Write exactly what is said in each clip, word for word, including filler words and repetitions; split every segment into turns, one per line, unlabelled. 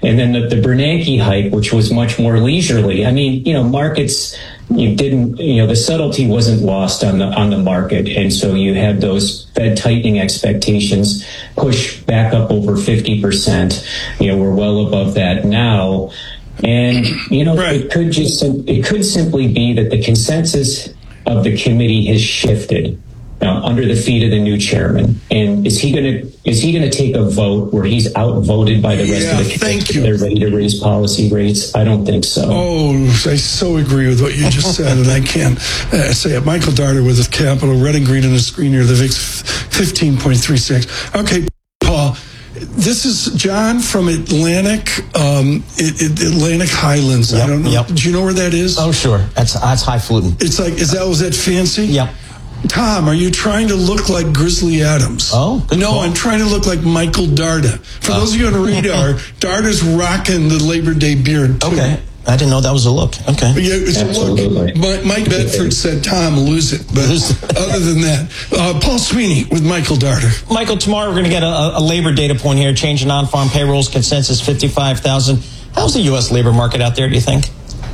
And then the, the Bernanke hike, which was much more leisurely. I mean, you know, markets, you didn't, you know, the subtlety wasn't lost on the on the market. And so you had those Fed tightening expectations push back up over fifty percent. You know, we're well above that now. And, you know, right. it could just, it could simply be that the consensus of the committee has shifted uh, under the feet of the new chairman. And is he going to, is he going to take a vote where he's outvoted by the rest
yeah,
of the committee?
Thank you.
They're ready to raise policy rates? I don't think so.
Oh, I so agree with what you just said, and I can't uh, say it. Michael Darter with his Capital, red and green on the screen here, the V I X fifteen point three six. Okay, Paul. This is John from Atlantic, um, it, it, Atlantic Highlands.
Yep,
I don't know.
Yep.
Do you know where that is?
Oh, sure. That's that's highfalutin.
It's like, is that was that fancy?
Yep.
Tom, are you trying to look like Grizzly Adams?
Oh, good
no,
call.
I'm trying to look like Michael Darda. For
oh.
those of you on the radar, Darda's rocking the Labor Day beard too.
Okay. I didn't know that was a look. Okay.
Yeah, it's
Absolutely.
a look. Mike Bedford said, Tom, lose it. But other than that, uh, Paul Sweeney with Michael Darter.
Michael, tomorrow we're going to get a, a labor data point here. Change in non-farm payrolls, consensus fifty-five thousand. How's the U S labor market out there, do you think?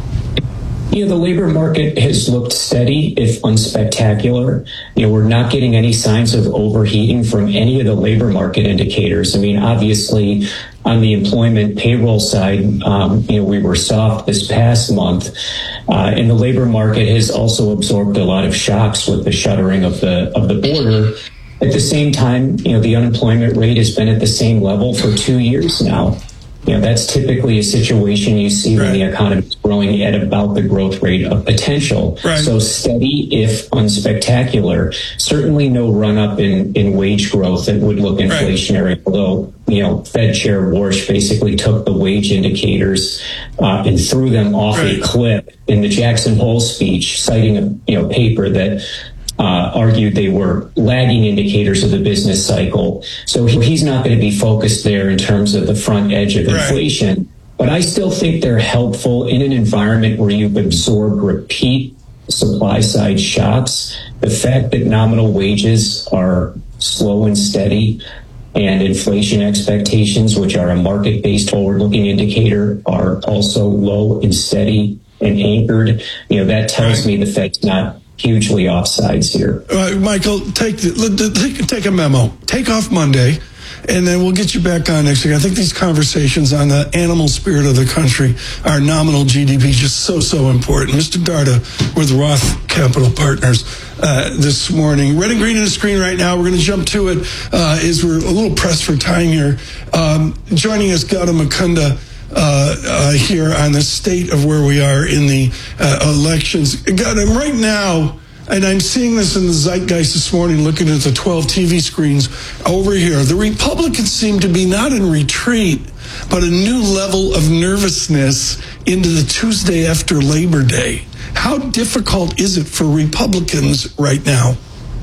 You know, the labor market has looked steady, if unspectacular. You know, we're not getting any signs of overheating from any of the labor market indicators. I mean, obviously, on the employment payroll side, um, you know, we were soft this past month. Uh, and the labor market has also absorbed a lot of shocks with the shuttering of the of the border. At the same time, you know, the unemployment rate has been at the same level for two years now. You know, that's typically a situation you see right. when the economy is growing at about the growth rate of potential.
Right.
So steady, if unspectacular. Certainly no run up in, in wage growth that would look inflationary, right. although, you know, Fed Chair Warsh basically took the wage indicators uh, and threw them off right. a cliff in the Jackson Hole speech, citing a you know paper that Uh, argued they were lagging indicators of the business cycle. So he, he's not going to be focused there in terms of the front edge of
right.
inflation. But I still think they're helpful in an environment where you've absorbed repeat supply side shocks. The fact that nominal wages are slow and steady and inflation expectations, which are a market-based forward-looking indicator, are also low and steady and anchored. You know, that tells
right.
me the Fed's not hugely offsides here.
Uh, Michael, take, the, take take a memo. Take off Monday, and then we'll get you back on next week. I think these conversations on the animal spirit of the country, our nominal G D P, just so, so important. Mister Darda with Roth Capital Partners uh, this morning. Red and green on the screen right now. We're going to jump to it uh, as we're a little pressed for time here. Um, joining us, Gautam Mukunda, Uh, uh, here on the state of where we are in the uh, elections. God, I'm right now, and I'm seeing this in the zeitgeist this morning, looking at the twelve T V screens over here. The Republicans seem to be not in retreat, but a new level of nervousness into the Tuesday after Labor Day. How difficult is it for Republicans right now?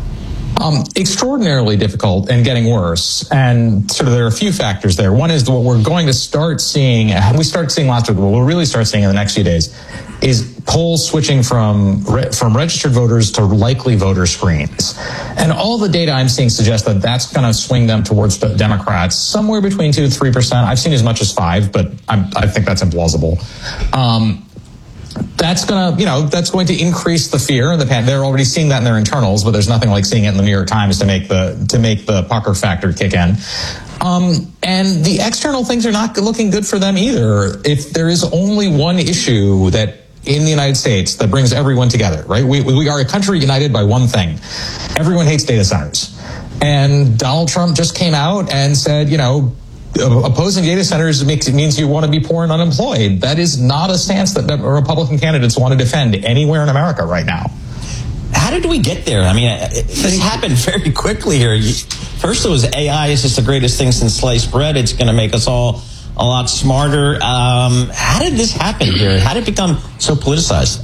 Um, extraordinarily difficult and getting worse. And sort of there are a few factors there. One is what we're going to start seeing, we started seeing last week, what we'll really start seeing in the next few days is polls switching from from registered voters to likely voter screens. And all the data I'm seeing suggests that that's going to swing them towards the Democrats, somewhere between two to three percent. I've seen as much as five, but I'm, I think that's implausible. Um, That's gonna, you know, that's going to increase the fear and the pan. They're already seeing that in their internals, but there's nothing like seeing it in the New York Times to make the to make the pucker factor kick in. Um, and the external things are not looking good for them either. If there is only one issue that in the United States that brings everyone together, right? We we are a country united by one thing: everyone hates data centers. And Donald Trump just came out and said, you know, opposing data centers makes it means you want to be poor and unemployed. That is not a stance that Republican candidates want to defend anywhere in America right now.
How did we get there? I mean, this happened very quickly here. First, it was A I is just the greatest thing since sliced bread. It's going to make us all a lot smarter. Um, how did this happen here? How did it become so politicized?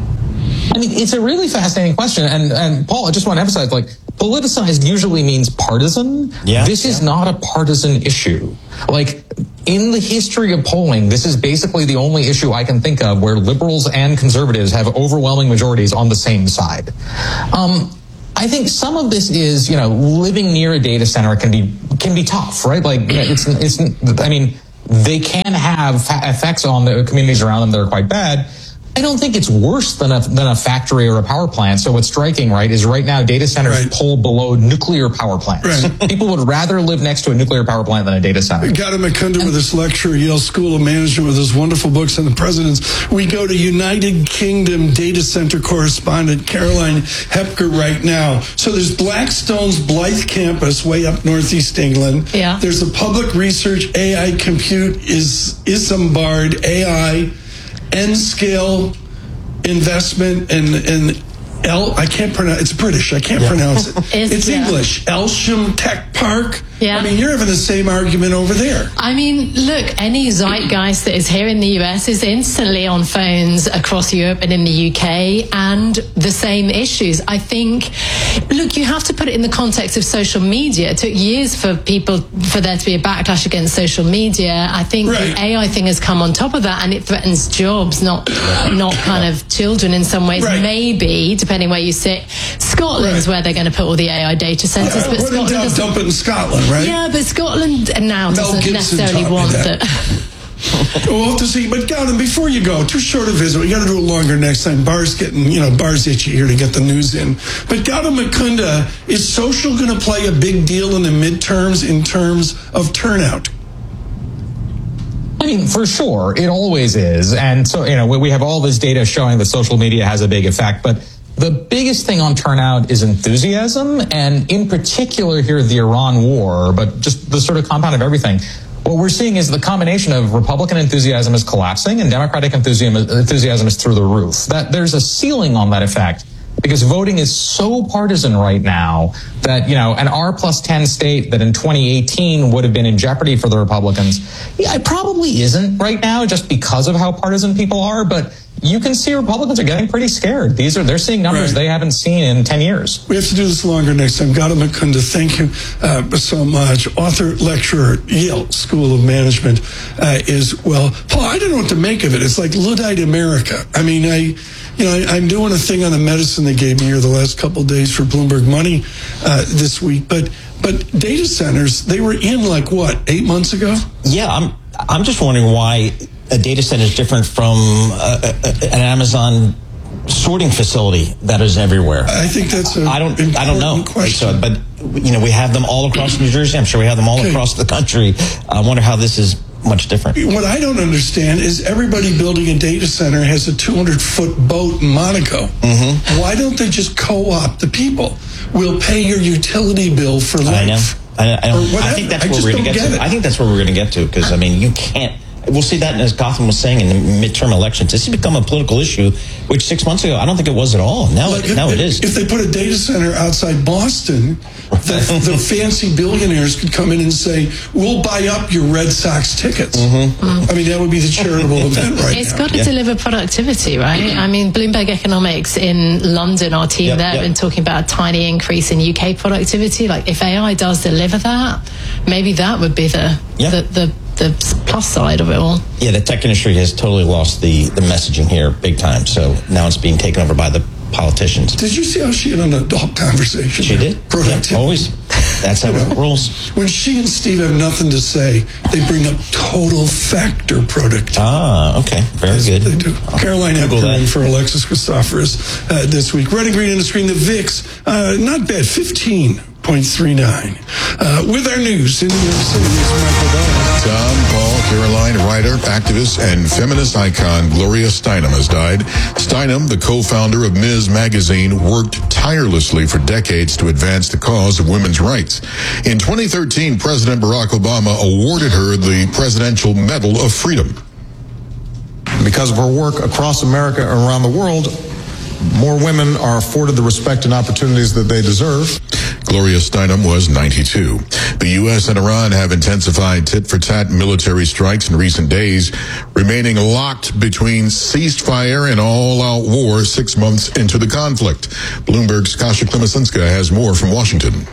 I mean, it's a really fascinating question. And, and Paul, I just want to emphasize, like, politicized usually means partisan.
Yeah,
this is
yeah.
not a partisan issue. Like, in the history of polling, this is basically the only issue I can think of where liberals and conservatives have overwhelming majorities on the same side. Um, I think some of this is, you know, living near a data center can be can be tough, right? Like, it's it's. I mean, they can have fa- effects on the communities around them that are quite bad. I don't think it's worse than a, than a factory or a power plant. So what's striking, right, is right now data centers
right.
pull below nuclear power plants. Right. People would rather live next to a nuclear power plant than a data center.
Gautam Mukunda with this lecture at Yale School of Management with his wonderful books on the presidents. We go to United Kingdom data center correspondent Caroline Hepker right now. So there's Blackstone's Blythe campus way up northeast England.
Yeah.
There's a public research A I compute is Isambard A I N-scale investment and and El I can't pronounce it's British I can't yeah. pronounce it
it's,
it's
yeah.
English Elsham Tech Park.
Yeah.
I mean, you're having the same argument over there.
I mean, look, any zeitgeist that is here in the U S is instantly on phones across Europe and in the U K, and the same issues. I think, look, you have to put it in the context of social media. It took years for people, for there to be a backlash against social media. I think right. the A I thing has come on top of that, and it threatens jobs, not not kind of children in some ways. Right. Maybe, depending where you sit. Scotland's right. where they're going to put all the A I data centres.
Yeah,
but
Scotland doesn't dump it in Scotland, right?
Yeah, but Scotland now doesn't necessarily want
that. We'll have to see. But Gautam, before you go, too short a visit. We got to do it longer next time. Bar's getting, you know, Bar's itchy here to get the news in. But Gautam Mukunda, is social going to play a big deal in the midterms in terms of turnout?
I mean, for sure, it always is. And so, you know, we have all this data showing that social media has a big effect, but the biggest thing on turnout is enthusiasm, and in particular here, the Iran war, but just the sort of compound of everything. What we're seeing is the combination of Republican enthusiasm is collapsing and Democratic enthusiasm, enthusiasm is through the roof. That there's a ceiling on that effect because voting is so partisan right now that, you know, an R plus ten state that in twenty eighteen would have been in jeopardy for the Republicans, yeah, it probably isn't right now just because of how partisan people are, but you can see Republicans are getting pretty scared. These are, they're seeing numbers right. they haven't seen in ten years.
We have to do this longer next time. Gautam Mukunda, thank you uh, so much. Author, lecturer, Yale School of Management uh, is, well, Paul, I don't know what to make of it. It's like Luddite America. I mean, I, you know, I, I'm doing a thing on the medicine they gave me here the last couple of days for Bloomberg Money uh, this week, but but data centers, they were in like what, eight months ago?
Yeah, I'm I'm just wondering why a data center is different from uh, an Amazon sorting facility that is everywhere.
I think that's a
I don't I don't know.
Question.
So, but you know, we have them all across New Jersey. I'm sure we have them all okay. across the country. I wonder how this is much different.
What I don't understand is everybody building a data center has a two hundred foot boat in Monaco. Mm-hmm. Why don't they just co-opt the people? We'll pay your utility bill for life.
I know. I, I, don't, I think that's
I
where we're going to get, get to. I think that's where we're going to get to because I mean, you can't. We'll see that, as Gautam was saying, in the midterm elections. This has become a political issue, which six months ago, I don't think it was at all. Now, like it, now
if,
it is.
If they put a data center outside Boston, the, the fancy billionaires could come in and say, we'll buy up your Red Sox tickets. Mm-hmm. Mm. I mean, that would be the charitable event right
It's
now.
got to yeah. deliver productivity, right? I mean, Bloomberg Economics in London, our team yep, there, yep. been talking about a tiny increase in U K productivity. Like, if A I does deliver that, maybe that would be the
yep.
the, the the plus side of it all.
Yeah, the tech industry has totally lost the, the messaging here big time. So now it's being taken over by the politicians.
Did you see how she had an adult conversation?
She did.
Productivity.
Yeah, always. That's how you it know, rolls.
When she and Steve have nothing to say, they bring up total factor productivity.
Ah, okay. Very
That's
good.
They do.
Oh,
Caroline Hepker for Alexis Christoforous uh, this week. Red and green on the screen. The V I X, uh, not bad, fifteen point three nine. Uh, with our news in New York City, is Michael Bell.
Tom, Paul, Caroline, writer, activist, and feminist icon Gloria Steinem has died. Steinem, the co-founder of Ms. Magazine, worked tirelessly for decades to advance the cause of women's rights. In twenty thirteen, President Barack Obama awarded her the Presidential Medal of Freedom.
Because of her work across America and around the world, more women are afforded the respect and opportunities that they deserve.
Gloria Steinem was ninety-two. The U S and Iran have intensified tit-for-tat military strikes in recent days, remaining locked between ceasefire and all-out war six months into the conflict. Bloomberg's Kasia Klimasinska has more from Washington.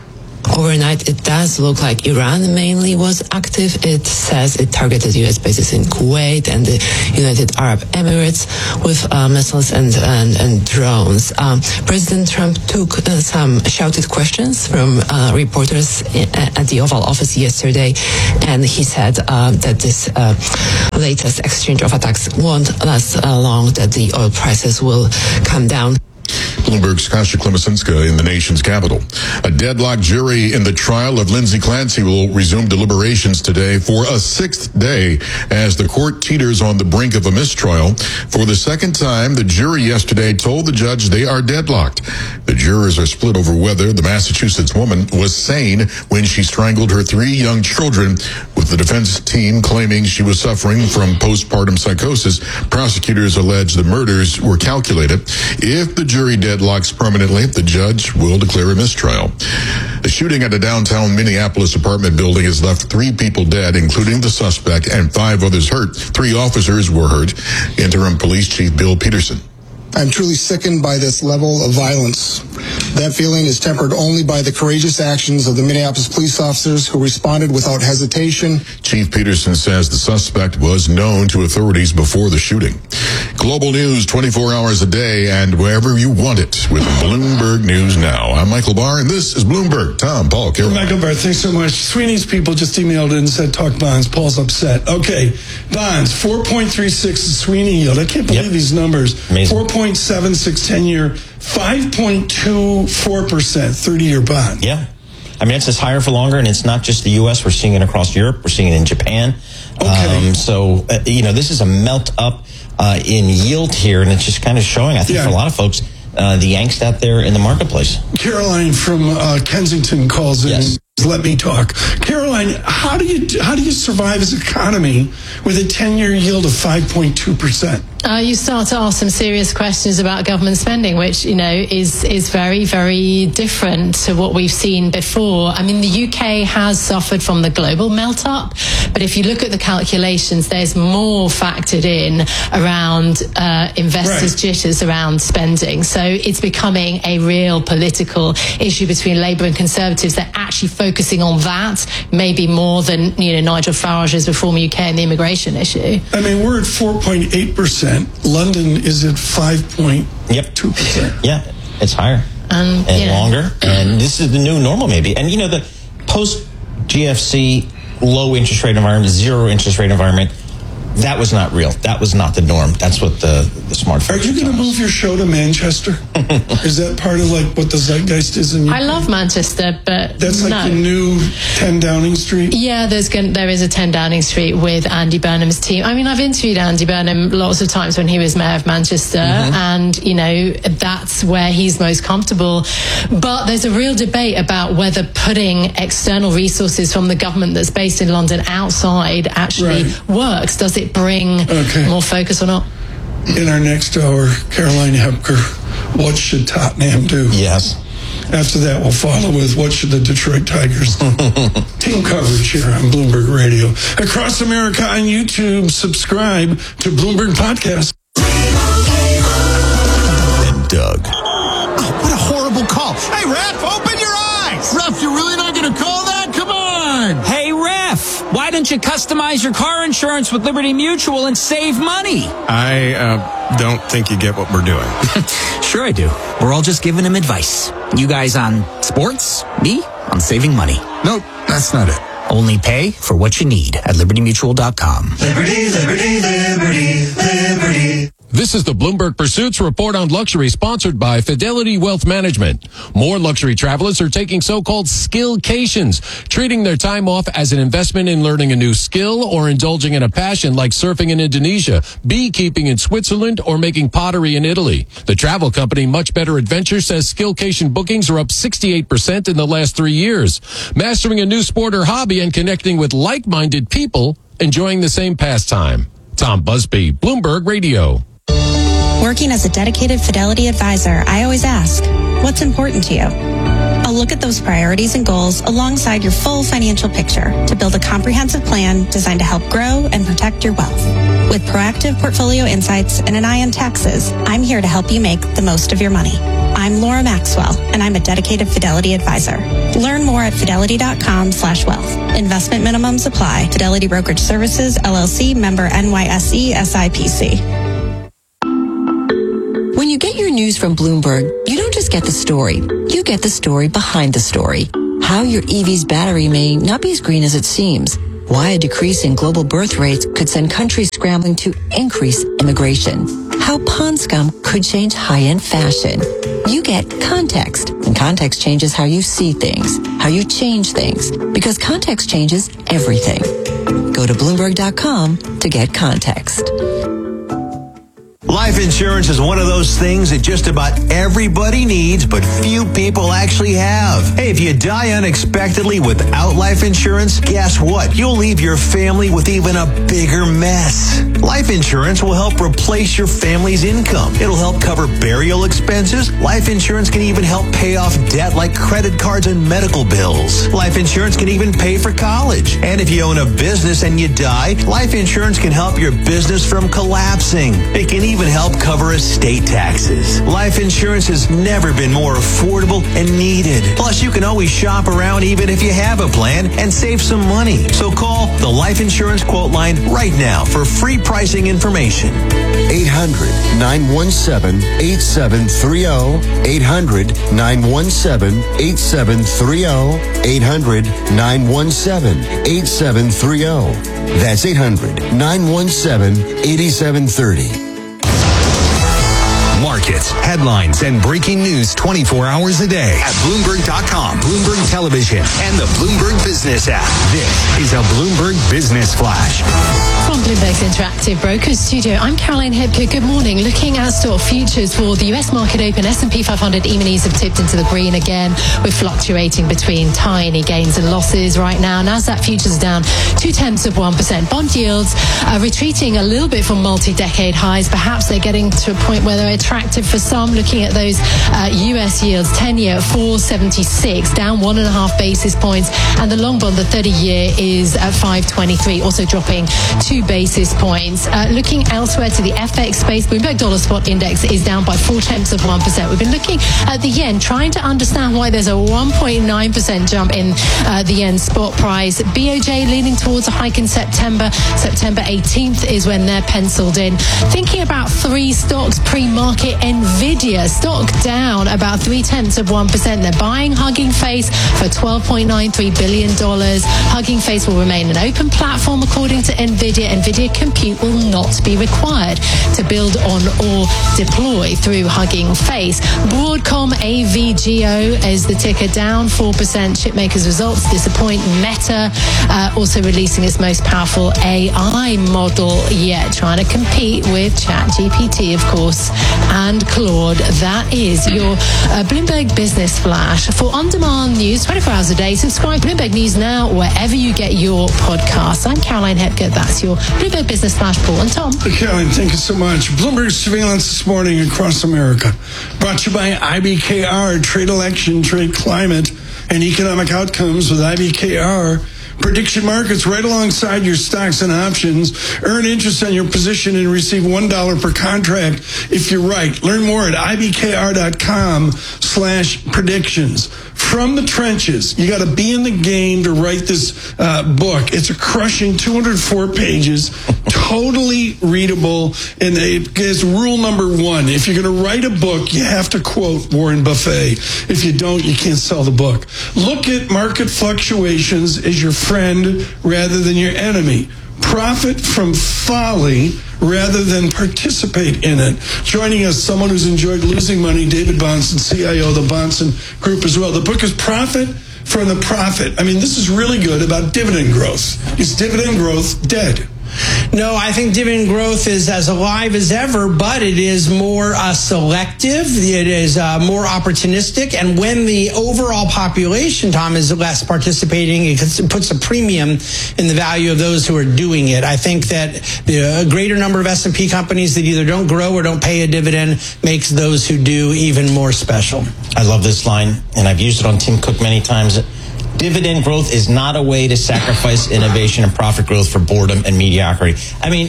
overnight, it does look like Iran mainly was active. It says it targeted U S bases in Kuwait and the United Arab Emirates with uh, missiles and, and, and drones. Um, President Trump took uh, some shouted questions from uh, reporters at the Oval Office yesterday, and he said uh, that this uh, latest exchange of attacks won't last uh, long, that the oil prices will come down.
Bloomberg's Kasia Klemesinska in the nation's capital. A deadlocked jury in the trial of Lindsay Clancy will resume deliberations today for a sixth day as the court teeters on the brink of a mistrial. For the second time, the jury yesterday told the judge they are deadlocked. The jurors are split over whether the Massachusetts woman was sane when she strangled her three young children, with the defense team claiming she was suffering from postpartum psychosis. Prosecutors allege the murders were calculated. If the jury deadlocks permanently, the judge will declare a mistrial. The shooting at a downtown Minneapolis apartment building has left three people dead, including the suspect, and five others hurt. Three officers were hurt. Interim Police Chief Bill Peterson.
I'm truly sickened by this level of violence. That feeling is tempered only by the courageous actions of the Minneapolis police officers who responded without hesitation.
Chief Peterson says the suspect was known to authorities before the shooting. Global news twenty-four hours a day and wherever you want it with Bloomberg News Now. I'm Michael Barr, and this is Bloomberg. Tom, Paul, Carol.
Michael Barr, thanks so much. Sweeney's people just emailed in and said talk bonds. Paul's upset. Okay, bonds, four point three six is Sweeney yield. I can't believe yep. these numbers.
Amazing.
four point seven six ten-year, five point two four percent thirty-year bond.
Yeah. I mean, it's just higher for longer, and it's not just the U S. We're seeing it across Europe. We're seeing it in Japan.
Okay.
Um, so, uh, you know, this is a melt up uh, in yield here, and it's just kind of showing, I think,
yeah.
for a lot of folks, uh, the angst out there in the marketplace.
Caroline from uh, Kensington calls in.
Yes.
Let me talk. Caroline, how do you how do you survive as an economy with a ten-year yield of five point two percent?
Uh, you start to ask some serious questions about government spending, which, you know, is is very, very different to what we've seen before. I mean, the U K has suffered from the global melt-up, but if you look at the calculations, there's more factored in around uh, investors'
Right.
jitters around spending. So it's becoming a real political issue between Labour and Conservatives. They're actually focusing on that, maybe more than, you know, Nigel Farage's Reform U K and the immigration issue.
I mean, we're at four point eight percent. London is at five point two percent.
Yep. Yeah, it's higher
Um,
and
yeah.
longer. And this is the new normal, maybe. And, you know, the post-G F C low interest rate environment, zero interest rate environment, that was not real. That was not the norm. That's what the, the smartphone.
Are you going to move your show to Manchester? Is that part of like what the zeitgeist is in?
I love Manchester, but
That's like
no.
the new ten Downing Street.
Yeah, there's going, there is a ten Downing Street with Andy Burnham's team. I mean, I've interviewed Andy Burnham lots of times when he was mayor of Manchester, mm-hmm. and, you know, that's where he's most comfortable. But there's a real debate about whether putting external resources from the government that's based in London outside actually
Right.
works. Does it bring
Okay.
more focus or not?
In our next hour, Caroline Hepker, what should Tottenham do?
Yes.
After that, we'll follow with what should the Detroit Tigers do? Team coverage here on Bloomberg Radio. Across America on YouTube, subscribe to Bloomberg Podcast.
And Doug.
Oh, what a horrible call. Hey, Ref, open your eyes. Ref, you're really not going to call that? Come on.
Hey, Ref, why don't you customize your car insurance with Liberty Mutual and save money?
I uh, don't think you get what we're doing.
Sure I do. We're all just giving him advice. You guys on sports, me on saving money.
Nope, that's not it.
Only pay for what you need at liberty mutual dot com.
Liberty, liberty, liberty, liberty.
This is the Bloomberg Pursuits Report on Luxury, sponsored by Fidelity Wealth Management. More luxury travelers are taking so-called skillcations, treating their time off as an investment in learning a new skill or indulging in a passion like surfing in Indonesia, beekeeping in Switzerland, or making pottery in Italy. The travel company Much Better Adventure says skillcation bookings are up sixty-eight percent in the last three years. Mastering a new sport or hobby and connecting with like-minded people enjoying the same pastime. Tom Busby, Bloomberg Radio.
Working as a dedicated Fidelity advisor, I always ask, what's important to you? I'll look at those priorities and goals alongside your full financial picture to build a comprehensive plan designed to help grow and protect your wealth. With proactive portfolio insights and an eye on taxes, I'm here to help you make the most of your money. I'm Laura Maxwell, and I'm a dedicated Fidelity advisor. Learn more at fidelity.com slash wealth. Investment minimums apply. Fidelity Brokerage Services, L L C, member N Y S E, S I P C.
When you get your news from Bloomberg, you don't just get the story. You get the story behind the story. How your E V's battery may not be as green as it seems. Why a decrease in global birth rates could send countries scrambling to increase immigration. How pond scum could change high-end fashion. You get context, and context changes how you see things, how you change things, because context changes everything. Go to Bloomberg dot com to get context.
Life insurance is one of those things that just about everybody needs, but few people actually have. Hey, if you die unexpectedly without life insurance, guess what? You'll leave your family with even a bigger mess. Life insurance will help replace your family's income. It'll help cover burial expenses. Life insurance can even help pay off debt like credit cards and medical bills. Life insurance can even pay for college. And if you own a business and you die, life insurance can help your business from collapsing. It can even help cover estate taxes. Life insurance has never been more affordable and needed. Plus, you can always shop around even if you have a plan and save some money. So call the Life Insurance Quote Line right now for free pricing information.
eight hundred, nine one seven, eight seven three zero. eight hundred, nine one seven, eight seven three zero. eight hundred, nine one seven, eight seven three zero. That's eight hundred, nine one seven, eight seven three zero.
Markets, headlines, and breaking news twenty-four hours a day at Bloomberg dot com, Bloomberg Television, and the Bloomberg Business app. This is a Bloomberg Business Flash.
From Bloomberg's Interactive Brokers Studio, I'm Caroline Hipker. Good morning. Looking at stock futures for the U S market open, S and P five hundred E-minis have tipped into the green again. We're fluctuating between tiny gains and losses right now. NASDAQ futures down two tenths of one percent. Bond yields are retreating a little bit from multi-decade highs. Perhaps they're getting to a point where they're attractive for some. Looking at those uh, U S yields, ten-year at four seventy-six, down one and a half basis points, and the long bond, the thirty-year, is at five twenty-three, also dropping two basis points. Uh, looking elsewhere to the F X space, Bloomberg Dollar Spot Index is down by four tenths of one percent. We've been looking at the yen, trying to understand why there's a one point nine percent jump in uh, the yen spot price. B O J leaning towards a hike in September. September eighteenth is when they're penciled in. Thinking about three stocks pre-market, Nvidia stock down about three tenths of one percent. They're buying Hugging Face for twelve point nine three billion dollars. Hugging Face will remain an open platform according to Nvidia. Nvidia Compute will not be required to build on or deploy through Hugging Face. Broadcom A V G O is the ticker, down four percent. Chipmakers results disappoint. Meta uh, also releasing its most powerful A I model yet, trying to compete with ChatGPT, of course, and Claude. That is your uh, Bloomberg Business Flash. For on-demand news twenty-four hours a day, subscribe to Bloomberg News Now wherever you get your podcasts. I'm Caroline Hepker. That's your Bloomberg Business Flash. Paul and Tom.
Caroline, thank you so much. Bloomberg surveillance this morning across America. Brought to you by I B K R, trade election, trade climate, and economic outcomes with I B K R. Prediction markets right alongside your stocks and options. Earn interest on your position and receive one dollar per contract if you're right. Learn more at ibkr.com slash predictions. From the trenches, you got to be in the game to write this uh, book. It's a crushing two hundred four pages, totally readable, and it is rule number one. If you're going to write a book, you have to quote Warren Buffett. If you don't, you can't sell the book. Look at market fluctuations as your friend rather than your enemy. Profit from folly rather than participate in it. Joining us, someone who's enjoyed losing money, David Bahnsen, C I O of the Bahnsen Group as well. The book is Profit from the Profit. I mean, this is really good about dividend growth. Is dividend growth dead?
No, I think dividend growth is as alive as ever, but it is more uh, selective. It is uh, more opportunistic. And when the overall population, Tom, is less participating, it puts a premium in the value of those who are doing it. I think that the greater number of S and P companies that either don't grow or don't pay a dividend makes those who do even more special.
I love this line, and I've used it on Tim Cook many times. Dividend growth is not a way to sacrifice innovation and profit growth for boredom and mediocrity. I mean,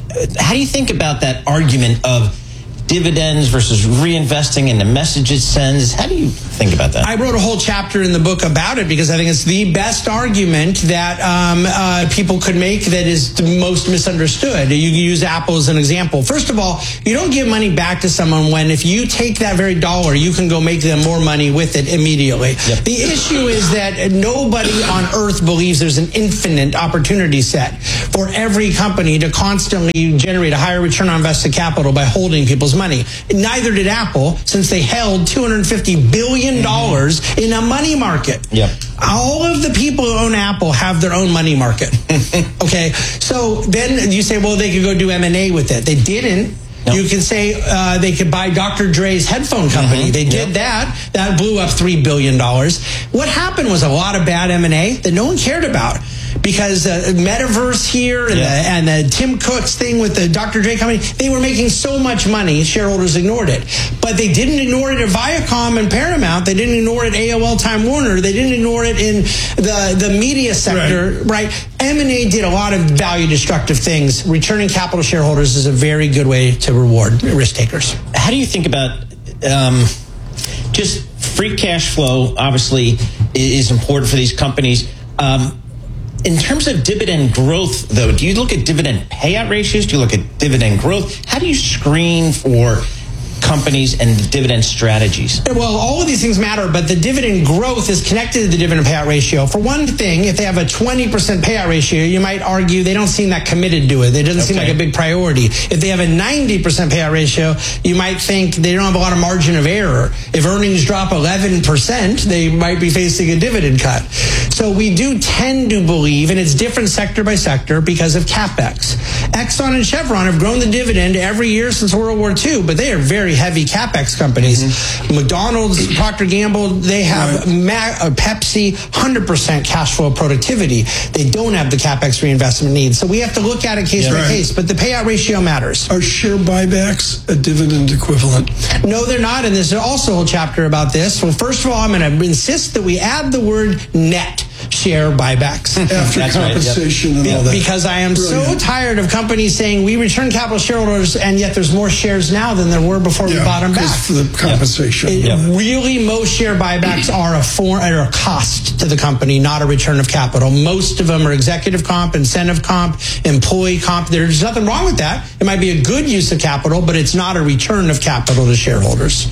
how do you think about that argument of dividends versus reinvesting and the message it sends? How do you think about that?
I wrote a whole chapter in the book about it because I think it's the best argument that um, uh, people could make that is the most misunderstood. You can use Apple as an example. First of all, you don't give money back to someone when if you take that very dollar, you can go make them more money with it immediately. Yep. The issue is that nobody on earth believes there's an infinite opportunity set for every company to constantly generate a higher return on invested capital by holding people's money. Money. Neither did Apple, since they held two hundred fifty billion dollars mm-hmm. in a money market.
Yep.
All of the people who own Apple have their own money market. Okay, so then you say, well, they could go do M and A with it. They didn't. Nope. You can say uh, they could buy Doctor Dre's headphone company. Mm-hmm. They did yep. that. That blew up three billion dollars. What happened was a lot of bad M and A that no one cared about. Because uh, Metaverse here and, yeah. the, and the Tim Cook's thing with the Doctor Dre company, they were making so much money, shareholders ignored it. But they didn't ignore it at Viacom and Paramount. They didn't ignore it at A O L Time Warner. They didn't ignore it in the, the media sector, right? right? M and A did a lot of value-destructive things. Returning capital to shareholders is a very good way to reward risk takers.
How do you think about um, just free cash flow, obviously, is important for these companies. Um, In terms of dividend growth, though, do you look at dividend payout ratios? Do you look at dividend growth? How do you screen for companies and dividend strategies?
Well, all of these things matter, but the dividend growth is connected to the dividend payout ratio. For one thing, if they have a twenty percent payout ratio, you might argue they don't seem that committed to it. It doesn't okay. seem like a big priority. If they have a ninety percent payout ratio, you might think they don't have a lot of margin of error. If earnings drop eleven percent, they might be facing a dividend cut. So we do tend to believe, and it's different sector by sector because of CapEx. Exxon and Chevron have grown the dividend every year since World War Two, but they are very heavy CapEx companies. Mm-hmm. McDonald's, Procter and Gamble, they have right. Ma- uh, Pepsi, one hundred percent cash flow productivity. They don't have the CapEx reinvestment needs. So we have to look at it case yeah, by right. case, but the payout ratio matters.
Are share buybacks a dividend equivalent?
No, they're not, and there's also a whole chapter about this. Well, first of all, I'm going to insist that we add the word net share buybacks
after That's compensation right, yep. and all that.
Because I am Brilliant. so tired of companies saying we return capital to shareholders, and yet there's more shares now than there were before yeah, we bought them back.
For the compensation.
Yep.
Yep.
It, really, most share buybacks are a for are a cost to the company, not a return of capital. Most of them are executive comp, incentive comp, employee comp. There's nothing wrong with that. It might be a good use of capital, but it's not a return of capital to shareholders.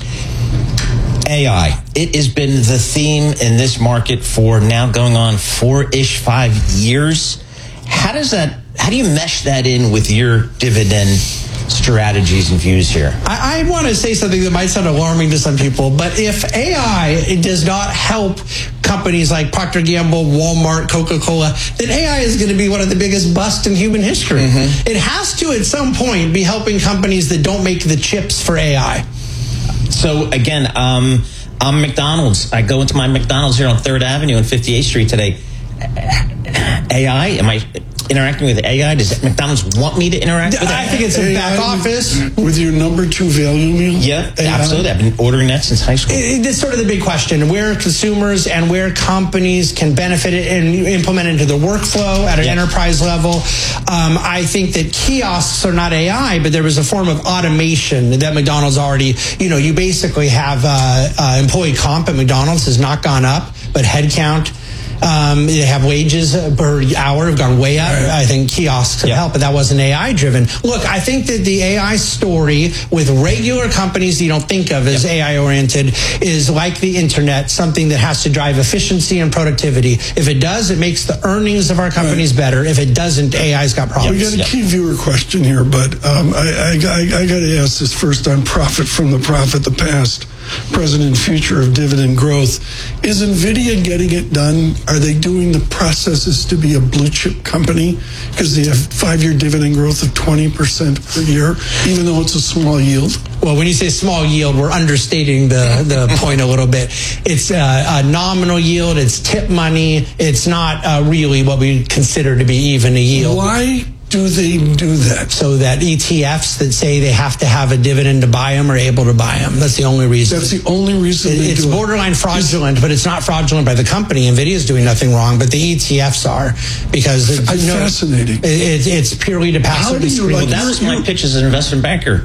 A I. It has been the theme in this market for now going on four-ish, five years. How does that, how do you mesh that in with your dividend strategies and views here?
I, I want to say something that might sound alarming to some people, but if A I it does not help companies like Procter and Gamble, Walmart, Coca-Cola, then A I is going to be one of the biggest busts in human history. Mm-hmm. It has to, at some point, be helping companies that don't make the chips for A I.
So again, um, I'm McDonald's. I go into my McDonald's here on Third Avenue and fifty-eighth Street today. A I? Am I interacting with A I? Does McDonald's want me to interact with
I
A I?
think it's a back office.
With your number two value meal?
Yeah, A I? Absolutely. I've been ordering that since high school.
It, it's sort of the big question. Where consumers and where companies can benefit it and implement it into the workflow at an yeah. enterprise level. Um, I think that kiosks are not A I, but there was a form of automation that McDonald's already, you know, you basically have uh, uh, employee comp at McDonald's has not gone up, but headcount. Um, they have wages per hour have gone way up. Right. I think kiosks have yep. helped, but that wasn't A I driven. Look, I think that the A I story with regular companies you don't think of as yep. A I oriented is like the internet, something that has to drive efficiency and productivity. If it does, it makes the earnings of our companies right. better. If it doesn't, A I's got problems.
We got a
yep.
key viewer question here, but um, I, I, I, I got to ask this first on profit from the profit, the past, present, and future of dividend growth. Is NVIDIA getting it done? Are they doing the processes to be a blue chip company because they have five-year dividend growth of twenty percent per year, even though it's a small yield?
Well, when you say small yield, we're understating the, the point a little bit. It's a, a nominal yield. It's tip money. It's not uh, really what we consider to be even a yield.
Why do they do that?
So that E T Fs that say they have to have a dividend to buy them are able to buy them. That's the only reason.
That's the only reason.
It,
they
it's
do
borderline
it.
fraudulent, but it's not fraudulent by the company. NVIDIA's doing nothing wrong, but the E T Fs are, because it's,
It's
you know,
fascinating.
It, it's purely to
How do
passively
you
screen.
like-
Well, that was my pitch as an investment banker.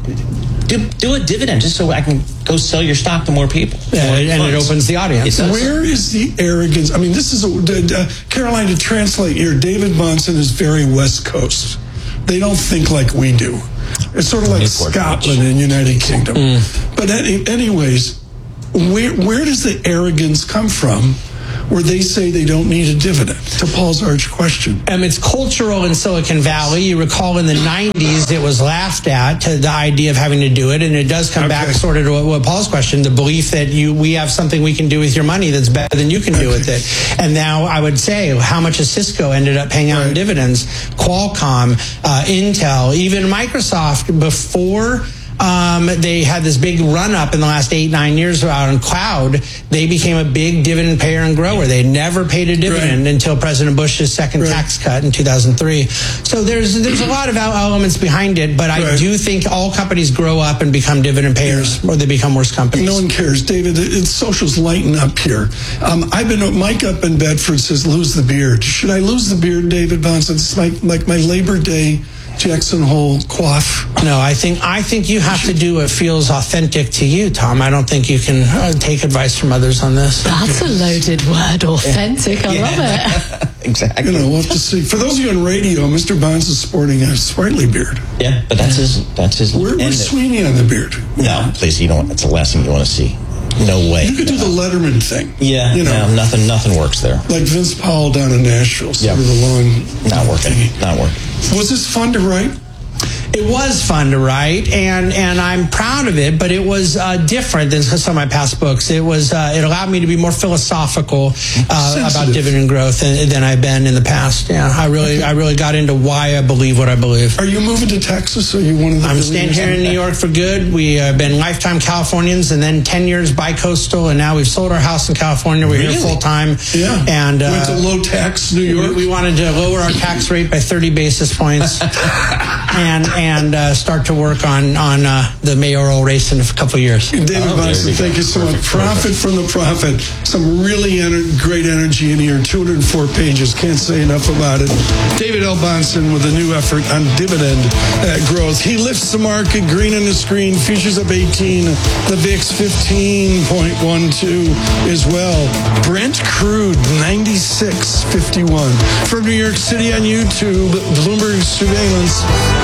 Do, do a dividend just so I can go sell your stock to more people.
Yeah,
more
and it
funds.
opens the audience.
It does.
Where is the arrogance? I mean, this is a uh, Caroline, to translate here. David Bahnsen is very West Coast. They don't think like we do. It's sort of like
Newport
Scotland
Beach.
and United Kingdom.
Mm.
But any, anyways, where where does the arrogance come from, where they say they don't need a dividend? To Paul's arch question.
Um, it's cultural in Silicon Valley. You recall in the nineties, it was laughed at, to the idea of having to do it, and it does come
Okay.
back sort of to what, what Paul's question, the belief that you we have something we can do with your money that's better than you can do with it. And now I would say, how much has Cisco ended up paying out in
Right.
dividends? Qualcomm, uh, Intel, even Microsoft, before Um, they had this big run up in the last eight, nine years out on cloud. They became a big dividend payer and grower. They never paid a dividend
Right.
until President Bush's second
Right.
tax cut in two thousand three. So there's there's a lot of elements behind it, but I
Right.
do think all companies grow up and become dividend payers, or they become worse companies.
No one cares, David. It's socials lighten up here. Um, I've been Mike up in Bedford says lose the beard. Should I lose the beard, David Bahnsen? It's like like my Labor Day Jackson Hole coif.
No, I think I think you have to do what feels authentic to you, Tom. I don't think you can uh, take advice from others on this.
That's a loaded word, authentic. I love it.
Exactly.
You know, we'll have to see. For those of you on radio, Mister Bonds is sporting a sprightly beard.
Yeah, but that's his. That's his.
Where,
end
where's
it.
Sweeney on the beard?
No, please. You don't. That's the last thing you want to see. No way.
You could do the Letterman thing.
Yeah.
You know,
no, nothing. Nothing works there.
like Vince Powell down in Nashville. Sort
Yeah.
of the long.
Not working. Not working.
Was this fun to write?
It was fun to write, and, and I'm proud of it, but it was uh, different than some of my past books. It was uh, it allowed me to be more philosophical uh, about
Sensitive.
dividend growth than, than I've been in the past. Yeah, I really I really got into why I believe what I believe.
Are you moving to Texas? Or are you one of the?
I'm staying here in New York for good. We have been lifetime Californians, and then ten years bi-coastal, and now we've sold our house in California. We're
Really?
here full time.
Yeah.
And uh,
went to low tax New York.
we, we wanted to lower our tax rate by thirty basis points, and and uh, start to work on on uh, the mayoral race in a couple of years.
David
Oh, there
Bahnsen,
we go.
thank you so much.
Perfect,
Profit from the Profit. Some really ener- great energy in here. two hundred four pages. Can't say enough about it. David L. Bahnsen with a new effort on dividend uh, growth. He lifts the market. Green on the screen. Futures up eighteen. The V I X fifteen point one two as well. Brent crude ninety-six fifty-one. From New York City on YouTube, Bloomberg Surveillance.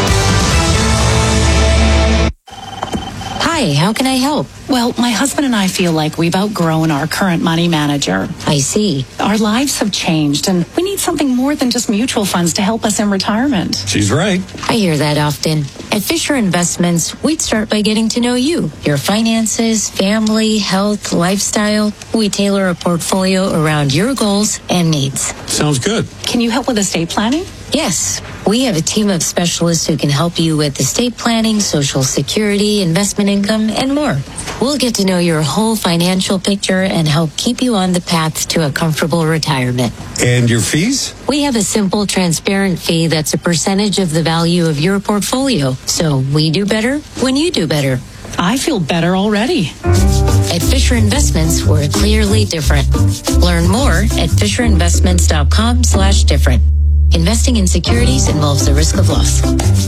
Hi, how can I help?
Well, my husband and I feel like we've outgrown our current money manager.
I see.
Our lives have changed, and we need something more than just mutual funds to help us in retirement.
She's right.
I hear that often. At Fisher Investments, we'd start by getting to know you, your finances, family, health, lifestyle. We tailor a portfolio around your goals and needs.
Sounds good.
Can you help with estate planning?
Yes, we have a team of specialists who can help you with estate planning, social security, investment income, and more. We'll get to know your whole financial picture and help keep you on the path to a comfortable retirement.
And your fees?
We have a simple, transparent fee that's a percentage of the value of your portfolio. So we do better when you do better.
I feel better already.
At Fisher Investments, we're clearly different. Learn more at FisherInvestments.com slash different. Investing in securities involves the risk of loss.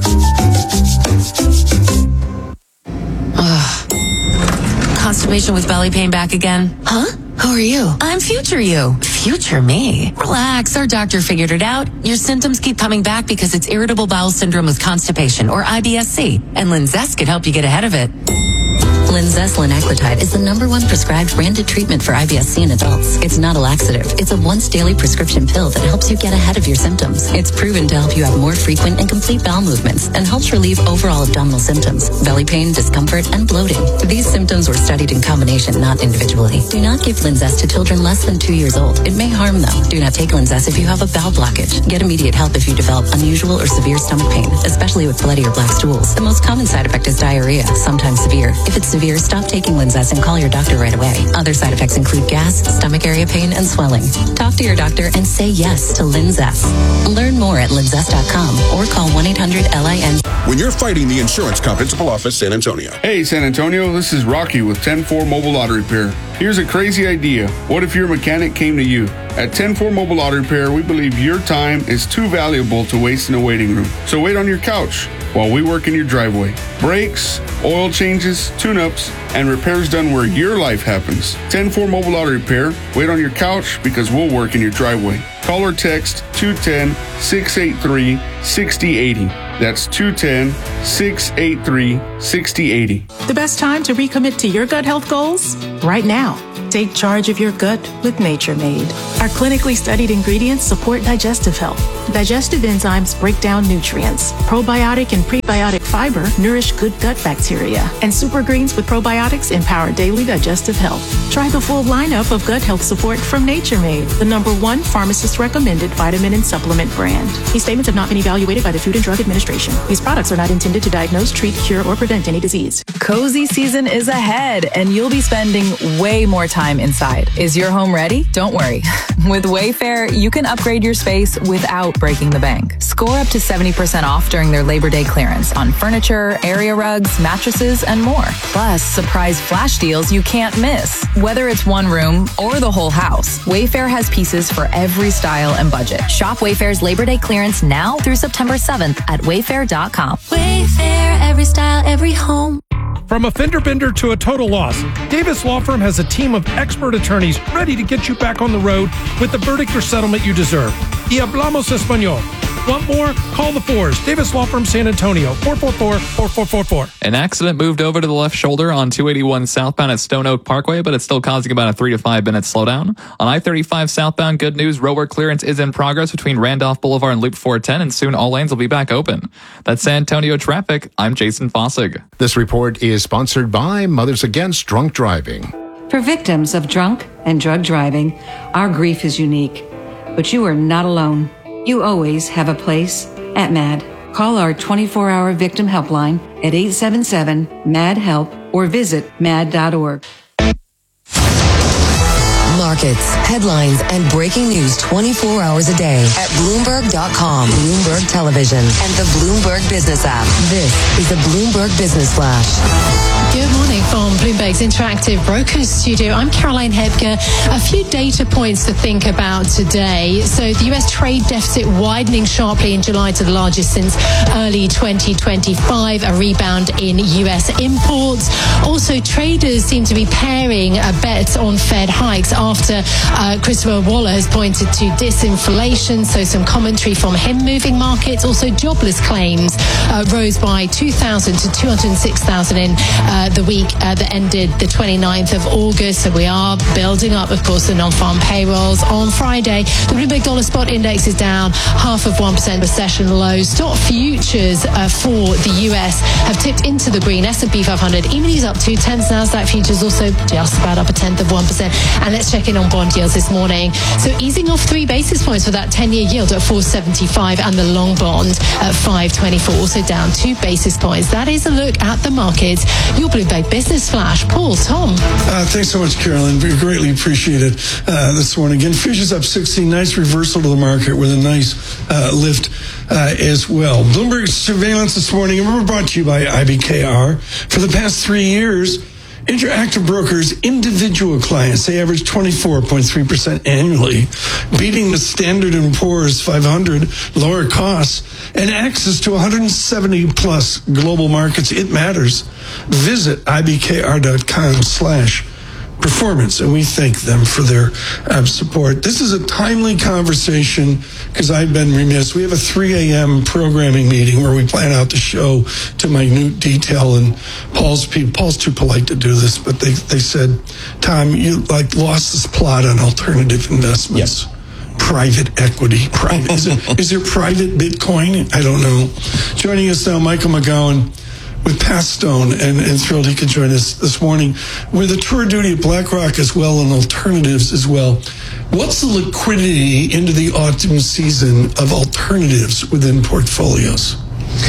Constipation with belly pain back again?
Huh? Who are you?
I'm future you.
Future me.
Relax, our doctor figured it out. Your symptoms keep coming back because it's irritable bowel syndrome with constipation, or I B S C, and Linzess could help you get ahead of it.
Linzess linaclotide is the number one prescribed branded treatment for I B S C in adults. It's not a laxative. It's a once daily prescription pill that helps you get ahead of your symptoms. It's proven to help you have more frequent and complete bowel movements and helps relieve overall abdominal symptoms, belly pain, discomfort, and bloating. These symptoms were studied in combination, not individually. Do not give Linzess to children less than two years old. It may harm them. Do not take Linzess if you have a bowel blockage. Get immediate help if you develop unusual or severe stomach pain, especially with bloody or black stools. The most common side effect is diarrhea, sometimes severe. If it's severe, severe, stop taking Linzess and call your doctor right away. Other side effects include gas, stomach area pain, and swelling. Talk to your doctor and say yes to Linzess. Learn more at linzess dot com or call one eight hundred L I N.
When you're fighting the insurance company, Principal Office, San Antonio.
Hey, San Antonio, this is Rocky with ten four Mobile Auto Repair. Here's a crazy idea. What if your mechanic came to you? At ten four Mobile Auto Repair, we believe your time is too valuable to waste in a waiting room. So wait on your couch while we work in your driveway. Brakes, oil changes, tune-ups, and repairs done where your life happens. ten four Mobile Auto Repair. Wait on your couch because we'll work in your driveway. Call or text two one zero, six eight three, six zero eight zero. That's two one zero, six eight three, six zero eight zero.
The best time to recommit to your gut health goals? Right now. Take charge of your gut with Nature Made. Our clinically studied ingredients support digestive health. Digestive enzymes break down nutrients. Probiotic and prebiotic fiber nourish good gut bacteria. And super greens with probiotics empower daily digestive health. Try the full lineup of gut health support from Nature Made, the number one pharmacist recommended vitamin and supplement brand. These statements have not been evaluated by the Food and Drug Administration. These products are not intended to diagnose, treat, cure, or prevent any disease.
Cozy season is ahead, and you'll be spending way more time inside. Is your home ready? Don't worry. With Wayfair, you can upgrade your space without breaking the bank. Score up to seventy percent off during their Labor Day clearance on furniture, area rugs, mattresses, and more. Plus, surprise flash deals you can't miss. Whether it's one room or the whole house, Wayfair has pieces for every style and budget.
Shop Wayfair's Labor Day clearance now through September seventh at wayfair dot com.
Wayfair, every style, every home.
From a fender bender to a total loss, Davis Law Firm has a team of expert attorneys ready to get you back on the road with the verdict or settlement you deserve. Y hablamos español. Want more? Call the fours. Davis Law Firm San Antonio, four four four, four four four four.
An accident moved over to the left shoulder on two eighty-one southbound at Stone Oak Parkway, but it's still causing about a three to five minute slowdown. On I thirty-five southbound, good news, roadwork clearance is in progress between Randolph Boulevard and Loop four ten, and soon all lanes will be back open. That's San Antonio traffic. I'm Jason Fossig.
This report is sponsored by Mothers Against Drunk Driving.
For victims of drunk and drug driving, our grief is unique, but you are not alone. You always have a place at MAD. Call our twenty-four hour victim helpline at eight seven seven, M A D, HELP or visit mad dot org.
Markets, headlines, and breaking news twenty-four hours a day at Bloomberg dot com, Bloomberg Television, and the Bloomberg Business app. This is the Bloomberg Business Flash.
Good morning from Bloomberg's Interactive Brokers Studio. I'm Caroline Hebger. A few data points to think about today. So the U S trade deficit widening sharply in July to the largest since early twenty twenty-five. A rebound in U S imports. Also, traders seem to be paring a bet on Fed hikes after uh, Christopher Waller has pointed to disinflation. So some commentary from him moving markets. Also, jobless claims uh, rose by two thousand to two hundred six thousand in uh, the week uh, that ended the twenty-ninth of August. So we are building up, of course, the non-farm payrolls. On Friday, the Bloomberg Dollar Spot Index is down half of one percent, recession low. Stock futures uh, for the U S have tipped into the green. S and P five hundred, E-minis up two tenths. NASDAQ futures also just about up a tenth of one percent. And let's check in on bond yields this morning. So easing off three basis points for that ten-year yield at four seventy-five and the long bond at five twenty-four, also down two basis points. That is a look at the markets. Your Bloomberg Business Flash. Paul, Tom.
Uh, thanks so much, Carolyn. We greatly appreciate it uh, this morning. Again, futures up sixteen. Nice reversal to the market with a nice uh, lift uh, as well. Bloomberg surveillance this morning, and we're brought to you by I B K R. For the past three years, Interactive Brokers individual clients, they average twenty-four point three percent annually, beating the Standard and Poor's five hundred, lower costs, and access to one hundred seventy plus global markets. It matters. Visit ibkr.com slash performance, and we thank them for their uh, support. This is a timely conversation because I've been remiss. We have a three a.m. programming meeting where we plan out the show to minute detail, and Paul's people, Paul's too polite to do this, but they, they said, Tom, you like lost this plot on alternative investments. Yes. Private equity. Private. Is, it, is there private Bitcoin? I don't know. Joining us now, Michael McGowan with Pastone, and, and thrilled he could join us this morning with a tour duty at BlackRock as well and alternatives as well. What's the liquidity into the autumn season of alternatives within portfolios?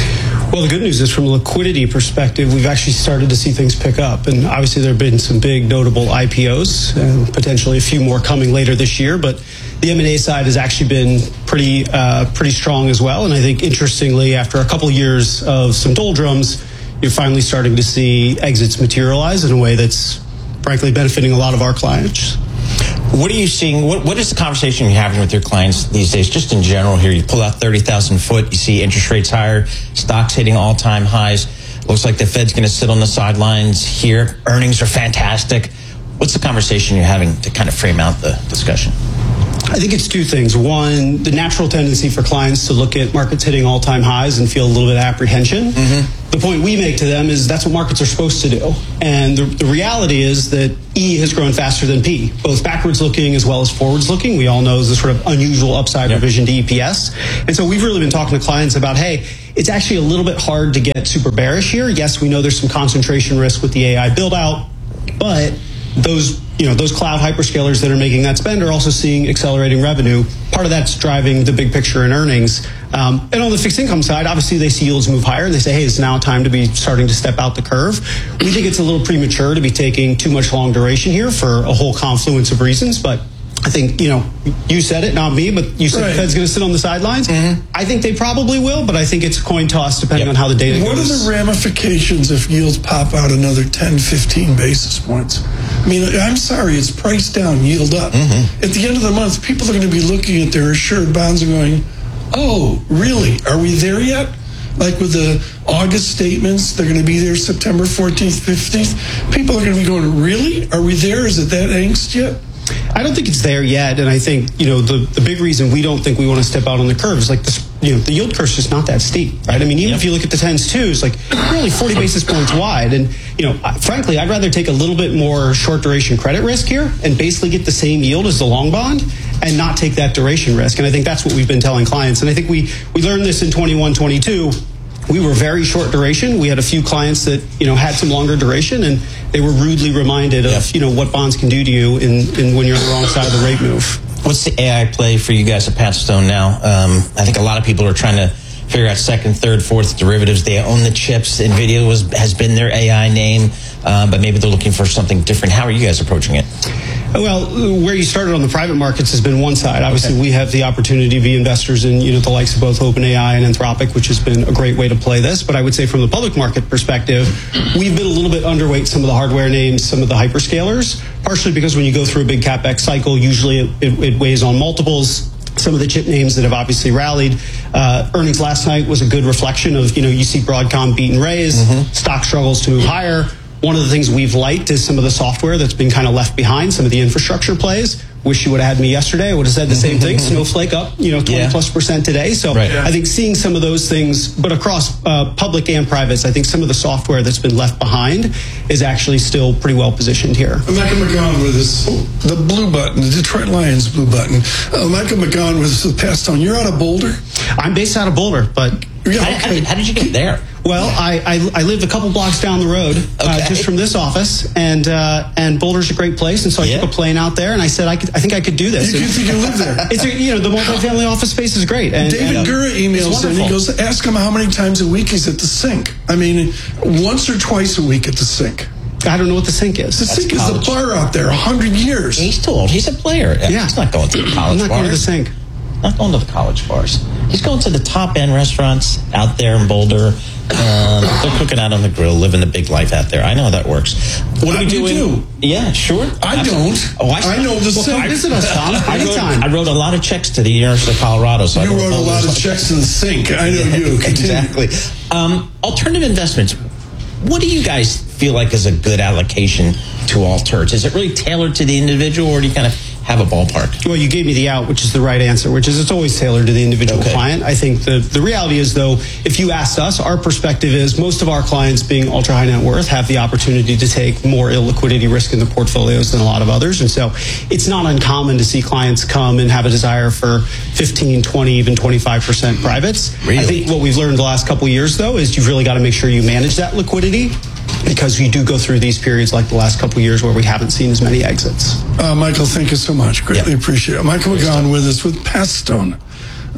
Well, the good news is from a liquidity perspective, we've actually started to see things pick up. And obviously there have been some big notable I P Os and potentially a few more coming later this year. But the M and A side has actually been pretty, uh, pretty strong as well. And I think interestingly, after a couple of years of some doldrums, you're finally starting to see exits materialize in a way that's frankly benefiting a lot of our clients.
What are you seeing? What, what is the conversation you're having with your clients these days, just in general here? You pull out thirty thousand foot, you see interest rates higher, stocks hitting all-time highs. Looks like the Fed's going to sit on the sidelines here. Earnings are fantastic. What's the conversation you're having to kind of frame out the discussion?
I think it's two things. One, the natural tendency for clients to look at markets hitting all-time highs and feel a little bit of apprehension. Mm-hmm. The point we make to them is that's what markets are supposed to do. And the, the reality is that E has grown faster than P, both backwards looking as well as forwards looking. We all know there's a sort of unusual upside yep. revision to E P S. And so we've really been talking to clients about, hey, it's actually a little bit hard to get super bearish here. Yes, we know there's some concentration risk with the A I build out, but those, you know, those cloud hyperscalers that are making that spend are also seeing accelerating revenue. Part of that's driving the big picture in earnings. Um, and on the fixed income side, obviously they see yields move higher and they say, hey, it's now time to be starting to step out the curve. We think it's a little premature to be taking too much long duration here for a whole confluence of reasons, but I think, you know, you said it, not me, but you said right. the Fed's going to sit on the sidelines. Mm-hmm. I think they probably will, but I think it's a coin toss depending yep. on how the data
what
goes.
What are the ramifications if yields pop out another ten, fifteen basis points? I mean, I'm sorry, it's price down, yield up. Mm-hmm. At the end of the month, people are going to be looking at their assured bonds and going, oh, really? Are we there yet? Like with the August statements, they're going to be there September fourteenth, fifteenth. People are going to be going, really? Are we there? Is it that angst yet?
I don't think it's there yet, and I think, you know, the, the big reason we don't think we want to step out on the curve is like this, you know, the yield curve's just not that steep, right? I mean, even yep. if you look at the tens twos, like we're only forty basis points wide, and you know, frankly, I'd rather take a little bit more short duration credit risk here and basically get the same yield as the long bond and not take that duration risk. And I think that's what we've been telling clients. And I think we we learned this in twenty-one, twenty-two. We were very short duration. We had a few clients that, you know, had some longer duration, and they were rudely reminded of, you know, what bonds can do to you in, in when you're on the wrong side of the rate move.
What's the A I play for you guys at Pat Stone now? Um, I think a lot of people are trying to figure out second, third, fourth derivatives. They own the chips. NVIDIA was has been their A I name, uh, but maybe they're looking for something different. How are you guys approaching it?
Well, where you started on the private markets has been one side. Obviously, okay. we have the opportunity to be investors in, you know, the likes of both OpenAI and Anthropic, which has been a great way to play this. But I would say from the public market perspective, we've been a little bit underweight some of the hardware names, some of the hyperscalers, partially because when you go through a big CapEx cycle, usually it, it, it weighs on multiples. Some of the chip names that have obviously rallied. Uh, earnings last night was a good reflection of, you know, you see Broadcom beat and raise, mm-hmm. stock struggles to move higher. One of the things we've liked is some of the software that's been kind of left behind, some of the infrastructure plays. Wish you would have had me yesterday. I would have said the same thing. Snowflake up, you know, twenty yeah. plus percent today. So right. I think seeing some of those things, but across uh, public and privates, I think some of the software that's been left behind is actually still pretty well positioned here.
Michael McGowan with us, the blue button, the Detroit Lions blue button. Uh, Michael McGowan with us, the Pat Stone. You're out of Boulder?
I'm based out of Boulder, but
yeah, okay. how, how, did, how did you get there?
Well, I, I, I lived a couple blocks down the road, okay. uh, just from this office, and uh, and Boulder's a great place, and so I yeah. took a plane out there, and I said I could, I think I could do this.
You, you think you live there?
It's a, you know, the multifamily office space is great. And,
David
and,
Gura emails and he goes, ask him how many times a week he's at the sink. I mean, once or twice a week at the sink.
I don't know what the sink is.
The
That's
sink college. Is the bar out there, a hundred years.
He's too old. He's a player.
Yeah,
he's not going to the college
I'm not
bars.
going to the sink.
Not going to the college bars. He's going to the top end restaurants out there in Boulder. Um, they're cooking out on the grill, living the big life out there. I know how that works. What are we doing?
Do.
Yeah, sure.
I
Absolutely.
don't.
Oh, I,
I know the
well,
sink.
Visit us, Tom.
I wrote, I wrote a lot of checks to the University of Colorado. So
you
I
wrote a lot of checks to the sink. I know
yeah,
you.
Exactly. Um, alternative investments. What do you guys feel like is a good allocation to alternatives? Is it really tailored to the individual, or do you kind of have a ballpark?
Well, you gave me the out, which is the right answer, which is it's always tailored to the individual okay. client. I think the, the reality is, though, if you asked us, our perspective is most of our clients, being ultra high net worth, have the opportunity to take more illiquidity risk in the portfolios than a lot of others. And so it's not uncommon to see clients come and have a desire for fifteen, twenty, even twenty-five percent privates.
Really?
I think what we've learned the last couple of years, though, is you've really got to make sure you manage that liquidity, because you do go through these periods like the last couple of years where we haven't seen as many exits.
Uh, Michael, thank you so much. Greatly
yep.
appreciate it. Michael McGowan with us with Pat Stone.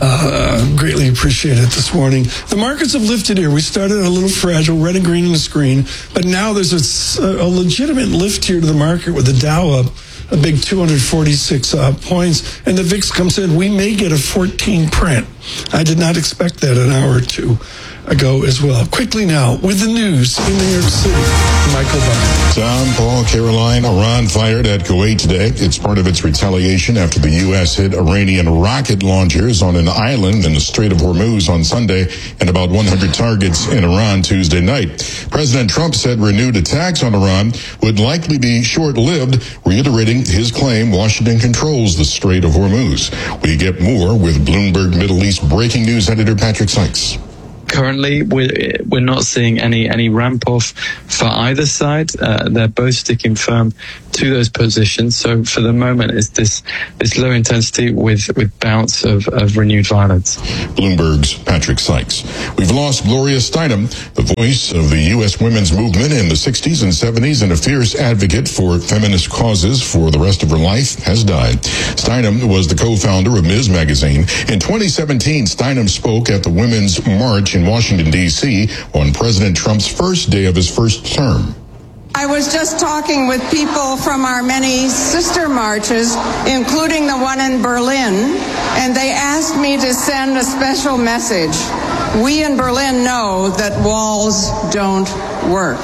Uh, greatly appreciate it this morning. The markets have lifted here. We started a little fragile, red and green in the screen, but now there's a, a legitimate lift here to the market with the Dow up a big two hundred forty-six uh, points, and the V I X comes in. We may get a fourteen print. I did not expect that an hour or two ago as well. Quickly now, with the news in New York City, Michael Barr.
Tom, Paul, Caroline, Iran fired at Kuwait today. It's part of its retaliation after the U S hit Iranian rocket launchers on an island in the Strait of Hormuz on Sunday and about one hundred targets in Iran Tuesday night. President Trump said renewed attacks on Iran would likely be short-lived, reiterating his claim Washington controls the Strait of Hormuz. We get more with Bloomberg Middle East breaking news editor Patrick Sykes.
Currently, we're, we're not seeing any, any ramp off for either side. Uh, they're both sticking firm to those positions. So for the moment, it's this this low intensity with, with bouts of, of renewed violence.
Bloomberg's Patrick Sykes. We've lost Gloria Steinem, the voice of the U S women's movement in the sixties and seventies and a fierce advocate for feminist causes for the rest of her life, has died. Steinem was the co-founder of Ms. Magazine. In twenty seventeen, Steinem spoke at the Women's March in Washington, D C on President Trump's first day of his first term.
I was just talking with people from our many sister marches, including the one in Berlin, and they asked me to send a special message. We in Berlin know that walls don't work.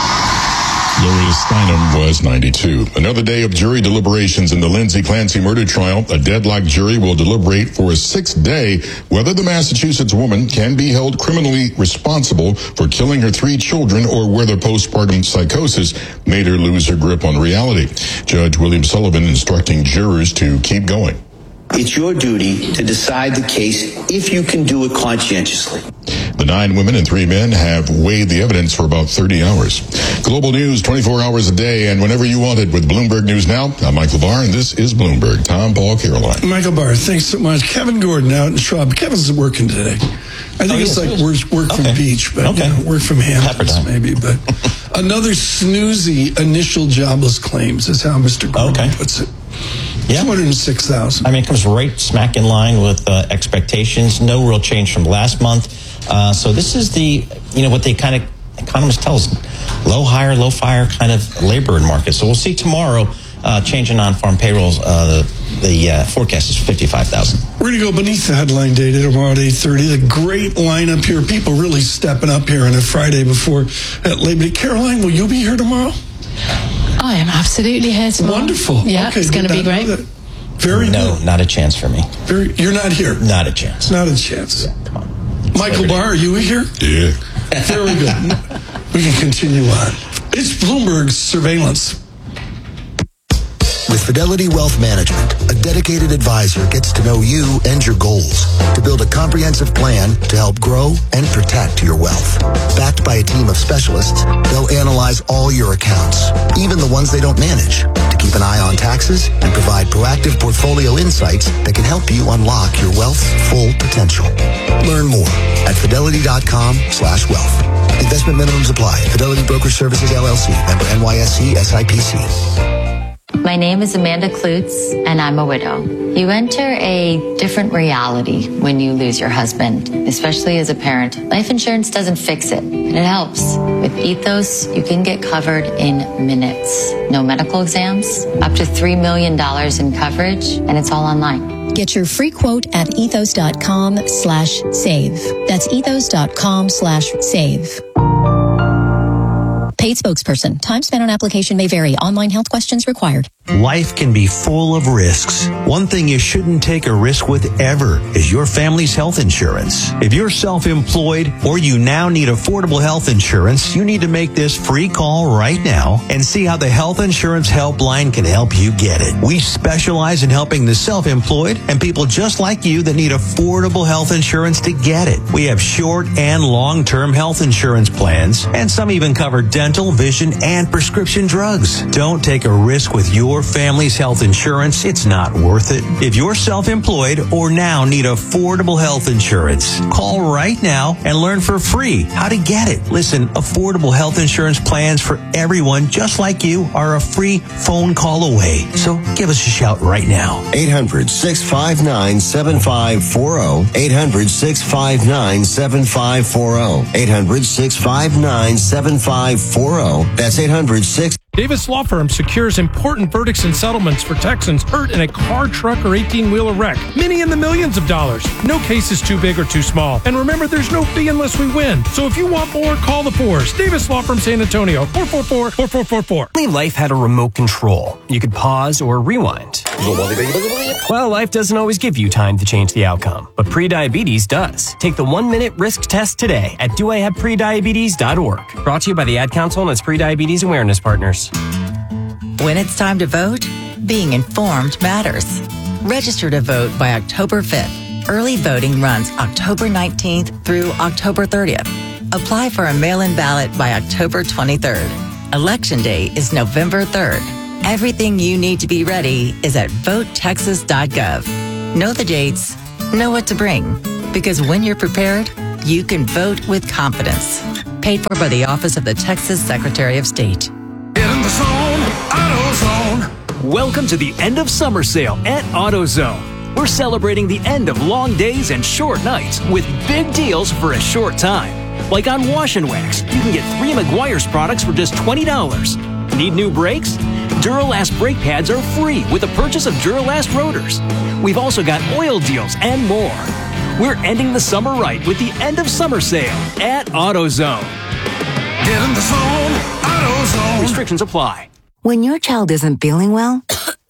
Gloria Steinem was ninety-two. Another day of jury deliberations in the Lindsay Clancy murder trial. A deadlocked jury will deliberate for a sixth day whether the Massachusetts woman can be held criminally responsible for killing her three children or whether postpartum psychosis made her lose her grip on reality. Judge William Sullivan instructing jurors to keep going.
It's your duty to decide the case if you can do it conscientiously.
The nine women and three men have weighed the evidence for about thirty hours. Global news twenty-four hours a day and whenever you want it with Bloomberg News Now. I'm Michael Barr, and this is Bloomberg. Tom, Paul, Caroline.
Michael Barr, thanks so much. Kevin Gordon out in Schwab. Kevin's working today. I think oh, it's yes, like work, work okay. from beach, but okay. you know, work from Hamptons maybe. But another snoozy initial jobless claims is how Mister Gordon okay. puts it.
Yeah.
two hundred six thousand.
I mean, it comes right smack in line with uh, expectations. No real change from last month. Uh, so this is the, you know, what they kind of, economists tell us, low hire, low fire kind of labor market. So we'll see tomorrow, uh, change in non-farm payrolls. Uh, the the uh, forecast is fifty-five thousand.
We're going to go beneath the headline data tomorrow at eight thirty. The great lineup here. People really stepping up here on a Friday before at Labor Day. Caroline, will you be here tomorrow?
I am absolutely here tomorrow.
Wonderful.
Yeah,
okay,
it's going to be great.
Very
no,
good.
not a chance for me.
Very, you're not here.
Not a chance.
Not a chance.
Yeah, come on.
Michael Barr, are you here?
Yeah.
Very good. We can continue on. It's Bloomberg's surveillance.
With Fidelity Wealth Management, a dedicated advisor gets to know you and your goals to build a comprehensive plan to help grow and protect your wealth. Backed by a team of specialists, they'll analyze all your accounts, even the ones they don't manage, to keep an eye on taxes and provide proactive portfolio insights that can help you unlock your wealth's full potential. Learn more at fidelity.com slash wealth. Investment minimums apply. Fidelity Broker Services, L L C. Member N Y S E S I P C.
My name is Amanda Klutz, and I'm a widow. You enter a different reality when you lose your husband, especially as a parent. Life insurance doesn't fix it, but it helps. With Ethos, you can get covered in minutes. No medical exams, up to three million dollars in coverage, and it's all online.
Get your free quote at ethos.com slash save. That's ethos.com slash save. Paid spokesperson. Time spent on application may vary. Online health questions required.
Life can be full of risks. One thing you shouldn't take a risk with ever is your family's health insurance. If you're self-employed or you now need affordable health insurance, you need to make this free call right now and see how the Health Insurance Helpline can help you get it. We specialize in helping the self-employed and people just like you that need affordable health insurance to get it. We have short and long-term health insurance plans, and some even cover dental dental, vision, and prescription drugs. Don't take a risk with your family's health insurance. It's not worth it. If you're self-employed or now need affordable health insurance, call right now and learn for free how to get it. Listen, affordable health insurance plans for everyone just like you are a free phone call away. So give us a shout right now.
eight hundred, six five nine, seven five four zero. eight hundred, six five nine, seven five four zero. eight hundred, six five nine, seven five four zero. That's eight hundred, six
Davis Law Firm secures important verdicts and settlements for Texans hurt in a car, truck, or eighteen-wheeler wreck. Many in the millions of dollars. No case is too big or too small. And remember, there's no fee unless we win. So if you want more, call the fours. Davis Law Firm San Antonio, four four four, four four four four.
Life had a remote control. You could pause or rewind. Well, life doesn't always give you time to change the outcome, but prediabetes does. Take the one-minute risk test today at do I have prediabetes dot org. Brought to you by the Ad Council and its prediabetes awareness partners.
When it's time to vote, being informed matters. Register to vote by October fifth. Early voting runs October nineteenth through October thirtieth. Apply for a mail-in ballot by October twenty-third. Election day is November third. Everything you need to be ready is at vote texas dot gov. Know the dates, know what to bring, because when you're prepared, you can vote with confidence. Paid for by the Office of the Texas Secretary of State.
Get in the zone, AutoZone. Welcome to the end of summer sale at AutoZone. We're celebrating the end of long days and short nights with big deals for a short time. Like on Wash and Wax, you can get three Meguiar's products for just twenty dollars. Need new brakes? Duralast brake pads are free with the purchase of Duralast rotors. We've also got oil deals and more. We're ending the summer right with the end of summer sale at AutoZone. Get in the zone, AutoZone. Restrictions apply.
When your child isn't feeling well,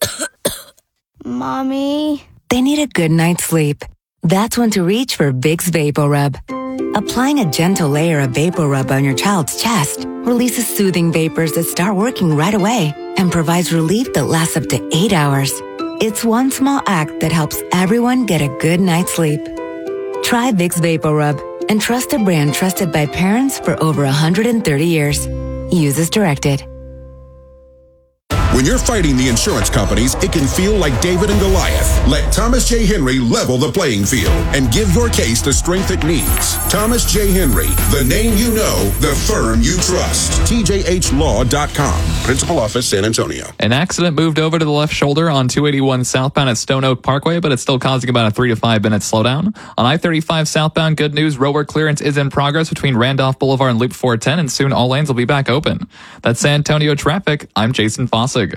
Mommy, they need a good night's sleep. That's when to reach for Vicks VapoRub. Applying a gentle layer of VapoRub on your child's chest releases soothing vapors that start working right away and provides relief that lasts up to eight hours. It's one small act that helps everyone get a good night's sleep. Try Vicks VapoRub and trust a brand trusted by parents for over one hundred thirty years. Use as directed.
When you're fighting the insurance companies, it can feel like David and Goliath. Let Thomas J. Henry level the playing field and give your case the strength it needs. Thomas J. Henry, the name you know, the firm you trust. T J H law dot com. Principal Office, San Antonio.
An accident moved over to the left shoulder on two eighty-one southbound at Stone Oak Parkway, but it's still causing about a three to five minute slowdown. On I thirty-five southbound, good news, roadwork clearance is in progress between Randolph Boulevard and Loop four ten, and soon all lanes will be back open. That's San Antonio traffic. I'm Jason Fossig.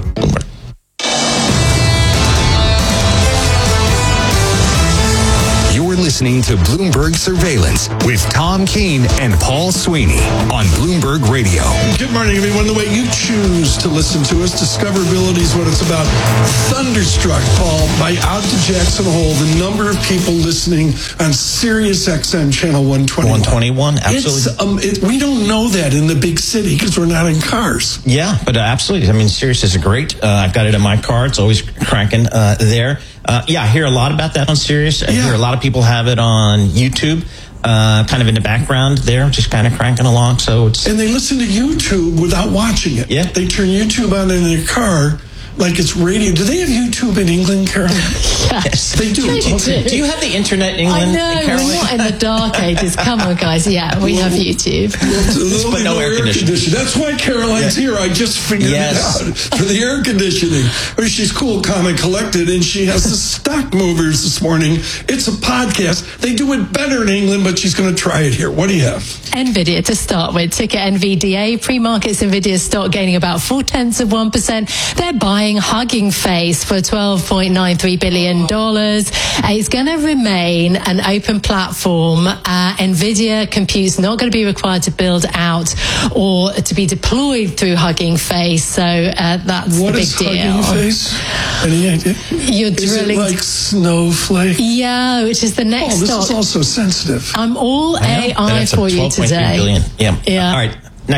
You're listening to Bloomberg Surveillance with Tom Keene and Paul Sweeney on Bloomberg Radio.
Good morning, everyone. The way you choose to listen to us, discoverability is what it's about. Thunderstruck, Paul, by Out to Jackson Hole, the number of people listening on Sirius X M channel one twenty-one.
one twenty-one, absolutely.
It's, um, it, we don't know that in the big city because we're not in cars.
Yeah, but uh, absolutely. I mean, Sirius is great. Uh, I've got it in my car. It's always cranking uh, there. Uh, yeah, I hear a lot about that on Sirius. I yeah. hear a lot of people have it on YouTube, uh, kind of in the background there, just kind of cranking along. So it's
and they listen to YouTube without watching it.
Yeah,
they turn YouTube on in their car. Like it's radio. Do they have YouTube in England, Carolyn?
Yes,
they do.
They
okay.
do.
Do you have the internet in England?
I know,
Carolyn?
we're not in the dark ages. Come on, guys. Yeah, we have YouTube.
Well,
but no air conditioning.
That's why Caroline's yeah. here. I just figured
yes.
it out for the air conditioning. But she's cool, calm, and collected, and she has the stock movers this morning. It's a podcast. They do it better in England, but she's going to try it here. What do you have?
NVIDIA to start with. Ticker N V D A. Pre-markets NVIDIA stock gaining about four tenths of one percent. They're buying Hugging Face for twelve point nine three billion dollars. Uh, it's going to remain an open platform. Uh, NVIDIA Compute's not going to be required to build out or to be deployed through Hugging Face. So uh, that's
what
the big
is
deal.
Hugging Face? Any idea?
You're
is
drilling.
It like Snowflake?
Yeah, which is the next
oh, this
stock.
is also sensitive.
I'm all A I for you today.
Billion. Yeah.
yeah.
All right. Next one.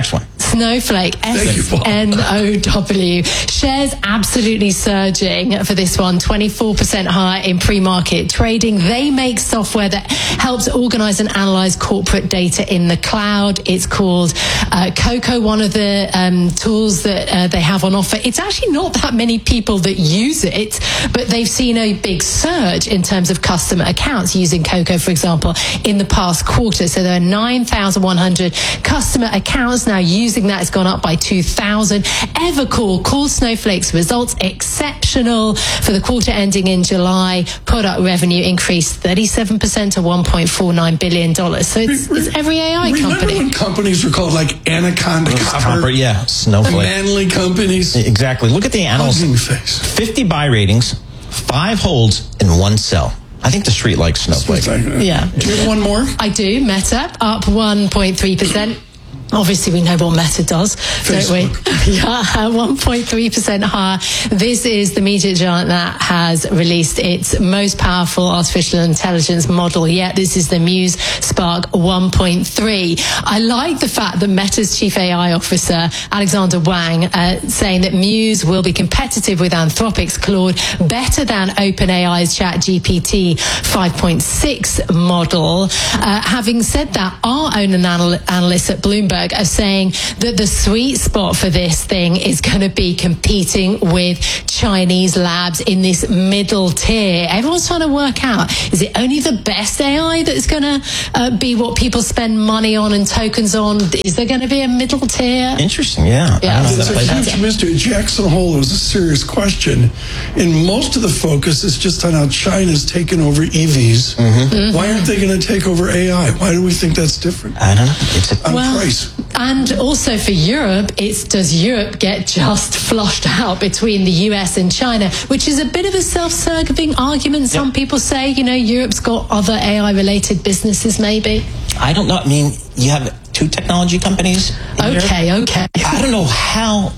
Snowflake, S N O W. Shares absolutely surging for this one, twenty-four percent higher in pre-market trading. They make software that helps organize and analyze corporate data in the cloud. It's called uh, Coco, one of the um, tools that uh, they have on offer. It's actually not that many people that use it, but they've seen a big surge in terms of customer accounts using Coco, for example, in the past quarter. So there are nine thousand one hundred customer accounts now using that. It's gone up by two thousand. Evercool calls Snowflake's results exceptional for the quarter ending in July. Product revenue increased thirty-seven percent to one point four nine billion dollars. So it's, it's every A I
Remember
company.
when companies were called like Anaconda Copper?
Copper, yeah, Snowflake.
Manly companies.
Exactly. Look at the analysts. fifty buy ratings, five holds, and one sell. I think the street likes Snowflake.
Yeah.
Do you have one more?
I do. Meta up one point three percent. Obviously, we know what Meta does,
Facebook.
don't we? Yeah, one point three percent higher. This is the media giant that has released its most powerful artificial intelligence model yet. This is the Muse Spark one point three. I like the fact that Meta's chief A I officer, Alexander Wang, uh, saying that Muse will be competitive with Anthropic's Claude, better than OpenAI's ChatGPT five point six model. Uh, having said that, our own anal- analysts at Bloomberg are saying that the sweet spot for this thing is going to be competing with Chinese labs in this middle tier. Everyone's trying to work out, is it only the best A I that's going to uh, be what people spend money on and tokens on? Is there going to be a middle tier?
Interesting, yeah.
Yeah.
It's a huge mystery. Jackson Hole was a serious question. And most of the focus is just on how China's taken over E Vs.
Mm-hmm.
Why aren't they going to take over A I? Why do we think that's different?
I don't know. It's a
on
Well,
price.
And also for Europe, it's does Europe get just flushed out between the U S and China, which is a bit of a self-serving argument. Some yep. people say, you know, Europe's got other A I-related businesses, maybe.
I don't know. I mean, you have two technology companies.
Okay,
Europe.
okay.
I don't know how,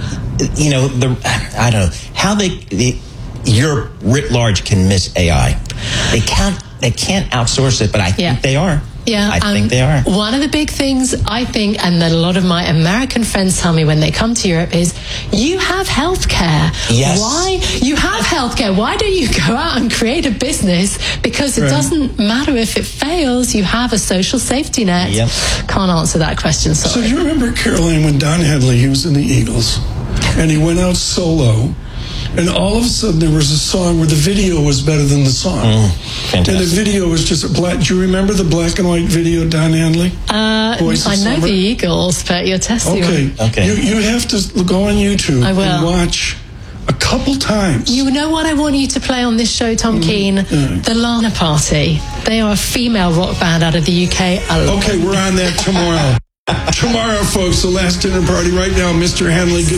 you know, the I don't know how they, the Europe writ large can miss A I. They can't. They can't outsource it, but I yeah. think they are.
Yeah,
I
um,
think they are.
One of the big things I think, and that a lot of my American friends tell me when they come to Europe, is you have healthcare.
Yes.
Why? You have healthcare. Why don't you go out and create a business? Because it right. doesn't matter if it fails, you have a social safety net.
Yep.
Can't answer that question, sorry.
So you remember, Caroline, when Don Henley, he was in the Eagles, and he went out solo, and all of a sudden there was a song where the video was better than the song.
Mm,
and the video was just a black. Do you remember the black and white video, Don Henley?
Uh, I know
Summer?
the Eagles, but you're testing
Okay.
me.
Okay.
You, you have to go on YouTube
I will.
and watch a couple times.
You know what I want you to play on this show, Tom Keane?
Mm.
The Lana Party. They are a female rock band out of the U K.
Okay, we're on that tomorrow. Tomorrow, folks, the last dinner party right now, Mister Henley. Good